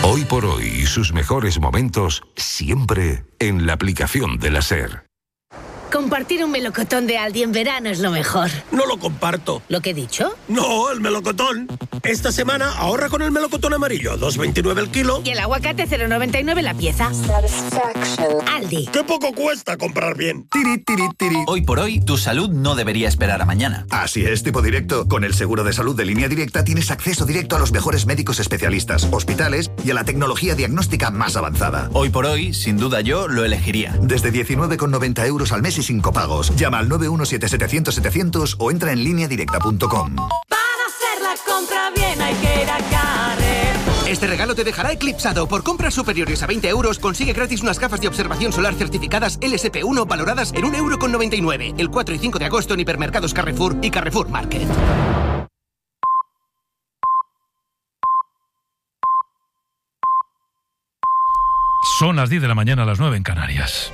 Hoy por hoy y sus mejores momentos siempre en la aplicación de la SER. Compartir un melocotón de Aldi en verano es lo mejor. No lo comparto. ¿Lo que he dicho? No, el melocotón. Esta semana ahorra con el melocotón amarillo, 2,29 el kilo. Y el aguacate 0,99 la pieza. Aldi. ¡Qué poco cuesta comprar bien! Tiri, tiri, tiri. Hoy por hoy, tu salud no debería esperar a mañana. Así es, Tipo Directo. Con el seguro de salud de Línea Directa tienes acceso directo a los mejores médicos especialistas, hospitales y a la tecnología diagnóstica más avanzada. Hoy por hoy, sin duda yo lo elegiría. Desde 19,90 euros al mes y sin copagos. Llama al 917-700-700 o entra en lineadirecta.com. Para hacer la compra bien hay que ir a Carrefour. Este regalo te dejará eclipsado. Por compras superiores a 20 euros consigue gratis unas gafas de observación solar certificadas LSP1 valoradas en 1,99 €. El 4 y 5 de agosto en hipermercados Carrefour y Carrefour Market. Son las 10 de la mañana, a las 9 en Canarias.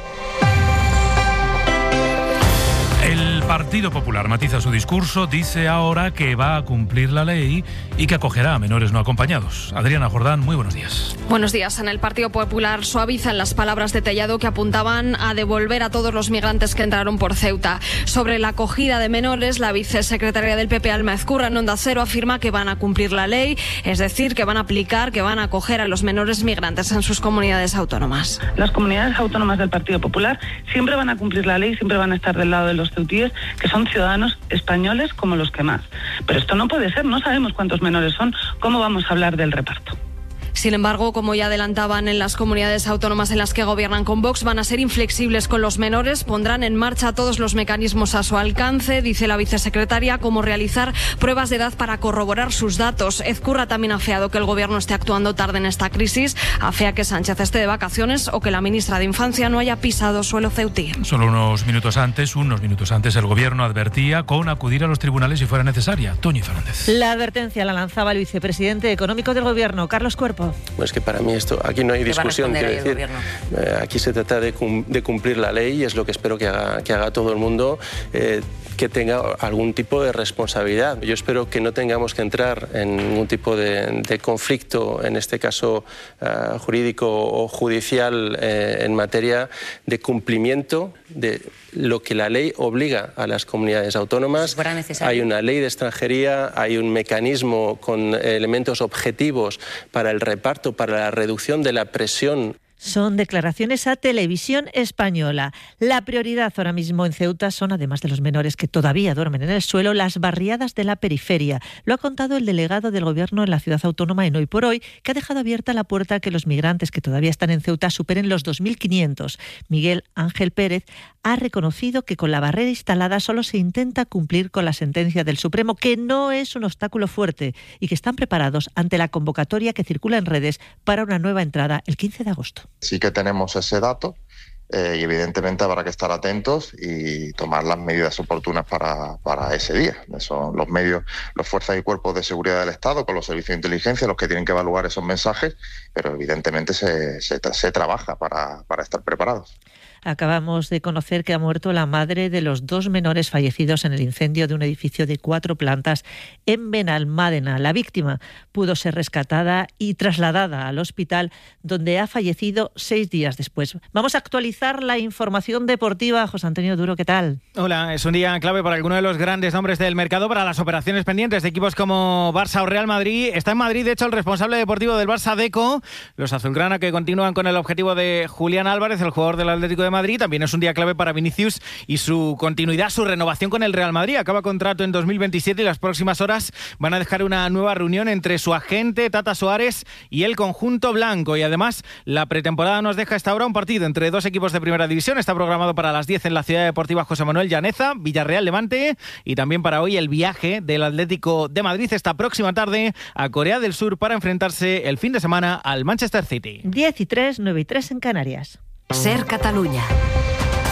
El Partido Popular matiza su discurso, dice ahora que va a cumplir la ley y que acogerá a menores no acompañados. Adriana Jordán, muy buenos días. Buenos días. En el Partido Popular suavizan las palabras de Tellado que apuntaban a devolver a todos los migrantes que entraron por Ceuta. Sobre la acogida de menores, la vicesecretaria del PP, Alma Ezcurra, en Onda Cero, afirma que van a cumplir la ley, es decir, que van a aplicar, que van a acoger a los menores migrantes en sus comunidades autónomas. Las comunidades autónomas del Partido Popular siempre van a cumplir la ley, siempre van a estar del lado de los ceutíes, que son ciudadanos españoles como los que más. Pero esto no puede ser, no sabemos cuántos menores son, ¿cómo vamos a hablar del reparto? Sin embargo, como ya adelantaban en las comunidades autónomas en las que gobiernan con Vox, van a ser inflexibles con los menores, pondrán en marcha todos los mecanismos a su alcance, dice la vicesecretaria, como realizar pruebas de edad para corroborar sus datos. Ezcurra también ha afeado que el gobierno esté actuando tarde en esta crisis, afea que Sánchez esté de vacaciones o que la ministra de Infancia no haya pisado suelo ceutí. Solo unos minutos antes, el gobierno advertía con acudir a los tribunales si fuera necesaria. Toñi Fernández. La advertencia la lanzaba el vicepresidente económico del gobierno, Carlos Cuerpo. Pues que para mí aquí no hay discusión, quiero decir, aquí se trata de cumplir la ley y es lo que espero que haga todo el mundo, que tenga algún tipo de responsabilidad. Yo espero que no tengamos que entrar en ningún tipo de conflicto, en este caso jurídico o judicial, en materia de cumplimiento de lo que la ley obliga a las comunidades autónomas. Hay una ley de extranjería, hay un mecanismo con elementos objetivos para el reparto, para la reducción de la presión. Son declaraciones a Televisión Española. La prioridad ahora mismo en Ceuta son, además de los menores que todavía duermen en el suelo, las barriadas de la periferia. Lo ha contado el delegado del Gobierno en la ciudad autónoma en Hoy por Hoy, que ha dejado abierta la puerta a que los migrantes que todavía están en Ceuta superen los 2.500. Miguel Ángel Pérez ha reconocido que con la barrera instalada solo se intenta cumplir con la sentencia del Supremo, que no es un obstáculo fuerte y que están preparados ante la convocatoria que circula en redes para una nueva entrada el 15 de agosto. Sí que tenemos ese dato y evidentemente habrá que estar atentos y tomar las medidas oportunas para ese día. Son los medios, las fuerzas y cuerpos de seguridad del Estado con los servicios de inteligencia los que tienen que evaluar esos mensajes, pero evidentemente se trabaja para estar preparados. Acabamos de conocer que ha muerto la madre de los 2 menores fallecidos en el incendio de un edificio de 4 plantas en Benalmádena. La víctima pudo ser rescatada y trasladada al hospital, donde ha fallecido 6 días después. Vamos a actualizar la información deportiva. José Antonio Duro, ¿qué tal? Hola, es un día clave para alguno de los grandes nombres del mercado para las operaciones pendientes de equipos como Barça o Real Madrid. Está en Madrid, de hecho, el responsable deportivo del Barça, Deco. Los azulgrana que continúan con el objetivo de Julián Álvarez, el jugador del Atlético de Madrid. También es un día clave para Vinicius y su continuidad, su renovación con el Real Madrid. Acaba contrato en 2027 y las próximas horas van a dejar una nueva reunión entre su agente, Tata Suárez, y el conjunto blanco. Y además, la pretemporada nos deja esta hora un partido entre 2 equipos de primera división. Está programado para las 10 en la Ciudad Deportiva José Manuel Llaneza, Villarreal Levante. Y también para hoy el viaje del Atlético de Madrid esta próxima tarde a Corea del Sur para enfrentarse el fin de semana al Manchester City. 10:03, 9:03 en Canarias. SER Catalunya.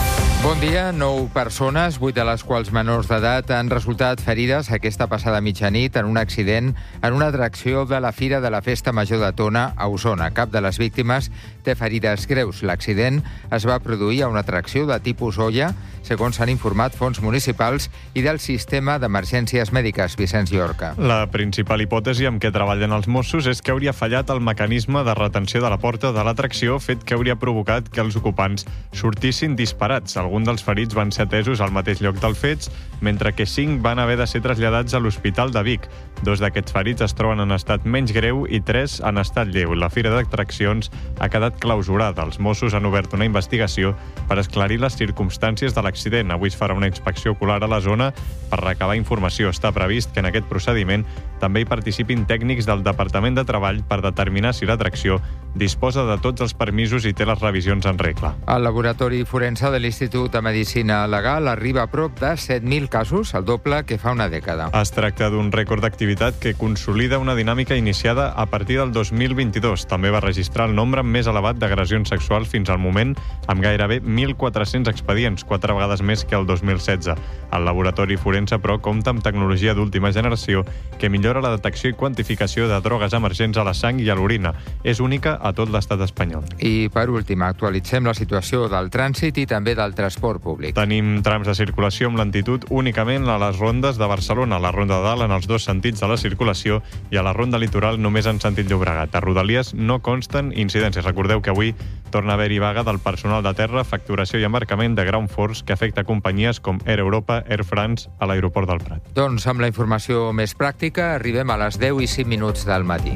Bon dia. 9 persones, 8 de les quals menors d'edat, han resultat ferides aquesta passada mitjanit en un accident en una atracció de la Fira de la Festa Major de Tona a Osona. Cap de les víctimes té ferides greus. L'accident es va produir a una atracció de tipus olla, segons s'han informat fonts municipals i del sistema d'emergències mèdiques. Vicenç Llorca. La principal hipòtesi amb què treballen els Mossos és que hauria fallat el mecanisme de retenció de la porta de l'atracció, fet que hauria provocat que els ocupants sortissin disparats. Alguns dels ferits van ser atesos al mateix lloc dels fets, mentre que 5 van haver de ser traslladats a l'Hospital de Vic. 2 d'aquests ferits es troben en estat menys greu i 3 en estat lleu. La fira d'atraccions ha quedat clausurada. Els Mossos han obert una investigació per esclarir les circumstàncies de l'accident. Avui es farà una inspecció ocular a la zona per recabar informació. Està previst que en aquest procediment també hi participin tècnics del Departament de Treball per determinar si l'atracció disposa de tots els permisos i té les revisions en regla. El laboratori forense de l'Institut de Medicina Legal arriba a prop de 7.000 casos, el doble que fa una dècada. Es tracta d'un rècord d'activitat que consolida una dinàmica iniciada a partir del 2022. També va registrar el nombre més elevat d'agressions sexuals fins al moment, amb gairebé 1.400 expedients, 4 vegades més que el 2016. El laboratori forense, però, compta amb tecnologia d'última generació que millora la detecció i quantificació de drogues emergents a la sang i a l'orina. És única a tot l'estat espanyol. I, per últim, actualitzem la situació del trànsit i també del transport públic. Tenim trams de circulació amb lentitud únicament a les rondes de Barcelona, a la Ronda de Dalt en els 2 sentits de la circulació i a la Ronda Litoral només en sentit Llobregat. A Rodalies no consten incidències. Recordeu que avui torna a haver-hi vaga del personal de terra, facturació i embarcament de Ground Force que afecta companyies com Air Europa, Air France a l'aeroport del Prat. Doncs amb la informació més pràctica arribem a les 10 i 5 minuts del matí.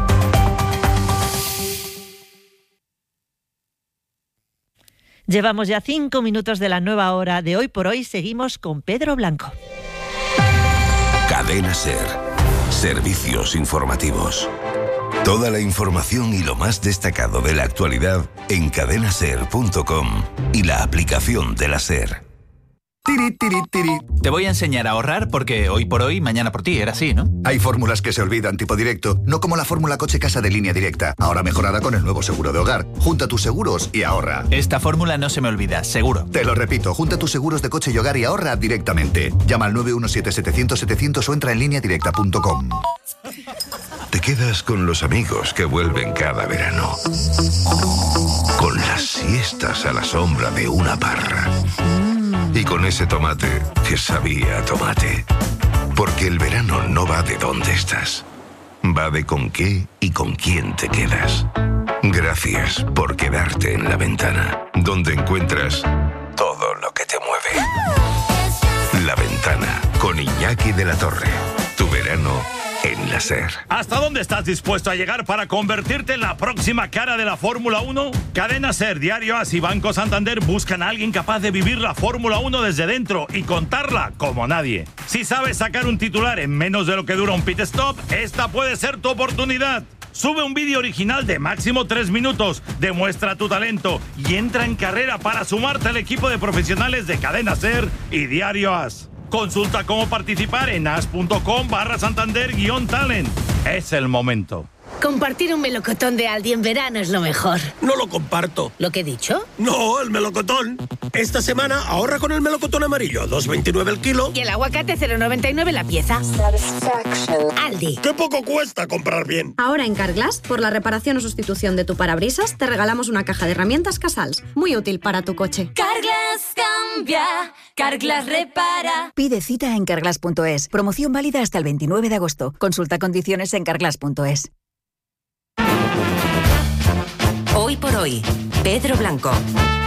Llevamos ya 5 minutos de la nueva hora de Hoy por Hoy. Seguimos con Pedro Blanco. Cadena SER. Servicios informativos. Toda la información y lo más destacado de la actualidad en cadenaser.com y la aplicación de la SER. Te voy a enseñar a ahorrar porque hoy por hoy, mañana por ti, era así, ¿no? Hay fórmulas que se olvidan tipo directo, no como la fórmula coche-casa de Línea Directa, ahora mejorada con el nuevo seguro de hogar. Junta tus seguros y ahorra. Esta fórmula no se me olvida, seguro. Te lo repito, junta tus seguros de coche y hogar y ahorra directamente. Llama al 917-700-700 o entra en lineadirecta.com. Te quedas con los amigos que vuelven cada verano. Con las siestas a la sombra de una parra. Y con ese tomate que sabía a tomate. Porque el verano no va de dónde estás. Va de con qué y con quién te quedas. Gracias por quedarte en La Ventana, donde encuentras todo lo que te mueve. La Ventana, con Iñaki de la Torre. Tu verano en la SER. ¿Hasta dónde estás dispuesto a llegar para convertirte en la próxima cara de la Fórmula 1? Cadena SER, Diario AS y Banco Santander buscan a alguien capaz de vivir la Fórmula 1 desde dentro y contarla como nadie. Si sabes sacar un titular en menos de lo que dura un pit stop, esta puede ser tu oportunidad. Sube un vídeo original de máximo 3 minutos, demuestra tu talento y entra en carrera para sumarte al equipo de profesionales de Cadena SER y Diario AS. Consulta cómo participar en as.com/Santander-talent. Es el momento. Compartir un melocotón de Aldi en verano es lo mejor. No lo comparto. ¿Lo que he dicho? No, el melocotón. Esta semana ahorra con el melocotón amarillo, 2,29 el kilo. Y el aguacate 0,99 la pieza. Aldi. ¡Qué poco cuesta comprar bien! Ahora en Carglass, por la reparación o sustitución de tu parabrisas, te regalamos una caja de herramientas Casals. Muy útil para tu coche. Carglass cambia, Carglass repara. Pide cita en carglass.es. Promoción válida hasta el 29 de agosto. Consulta condiciones en carglass.es. Hoy por hoy, Pedro Blanco.